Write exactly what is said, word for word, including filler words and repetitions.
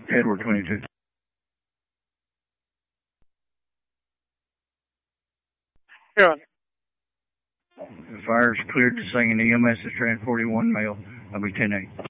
Edward twenty-two. Yeah. The fire's cleared to Singing E M S is Trans forty-one male. I'll be ten eight.